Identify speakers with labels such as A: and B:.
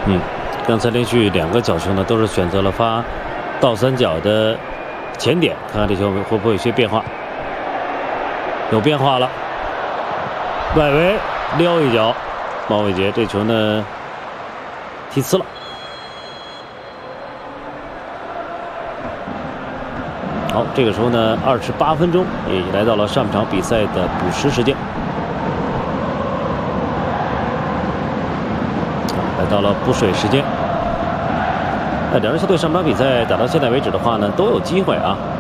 A: 刚才连续2个角球呢，都是选择了发倒三角的前点，看看这球会不会有些变化。有变化了，外围撩一脚，毛伟杰这球呢踢呲了。好，这个时候呢，28分钟也来到了上场比赛的补时时间。来到了补水时间。两支球队上场比赛打到现在为止的话呢，都有机会啊，